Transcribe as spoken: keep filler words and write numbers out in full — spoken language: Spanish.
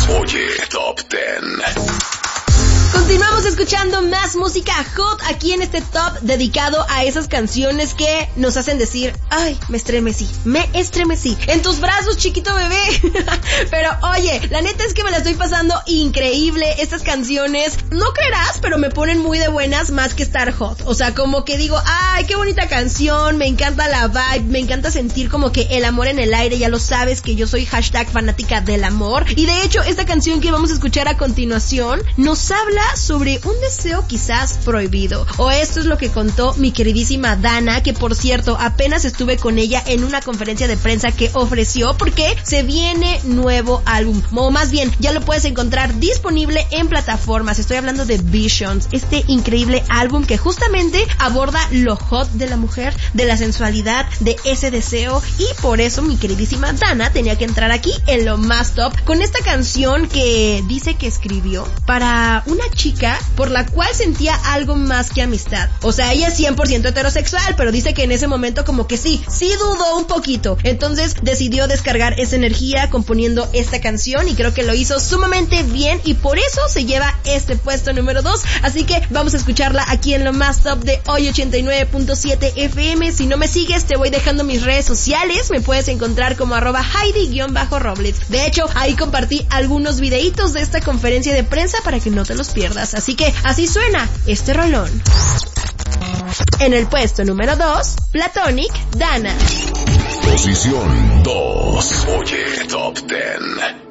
Oye, Top diez. Continuamos escuchando más música hot aquí en este top dedicado a esas canciones que nos hacen decir, ay, me estremecí, me estremecí en tus brazos, chiquito bebé. Pero oye, la neta es que me la estoy pasando increíble. Estas canciones, no creerás, pero me ponen muy de buenas más que estar hot. O sea, como que digo, ay, qué bonita canción, me encanta la vibe, me encanta sentir como que el amor en el aire. Ya lo sabes que yo soy hashtag fanática del amor. Y de hecho, esta canción que vamos a escuchar a continuación nos habla sobre un deseo quizás prohibido, o esto es lo que contó mi queridísima Dana, que por cierto apenas estuve con ella en una conferencia de prensa que ofreció porque se viene nuevo álbum, o más bien ya lo puedes encontrar disponible en plataformas. Estoy hablando de Visions, este increíble álbum que justamente aborda lo hot de la mujer, de la sensualidad, de ese deseo, y por eso mi queridísima Dana tenía que entrar aquí en lo más top con esta canción que dice que escribió para una chica por la cual sentía algo más que amistad. O sea, ella es cien por ciento heterosexual, pero dice que en ese momento como que sí, sí dudó un poquito. Entonces decidió descargar esa energía componiendo esta canción y creo que lo hizo sumamente bien y por eso se lleva este puesto número dos. Así que vamos a escucharla aquí en lo más top de hoy ochenta y nueve punto siete F M. Si no me sigues, te voy dejando mis redes sociales. Me puedes encontrar como arroba Heidi-Roblitz. De hecho, ahí compartí algunos videitos de esta conferencia de prensa para que no te los pierdas. Así que así suena este rolón. En el puesto número dos, Platonic, Dana. Posición dos. Oye, Top diez.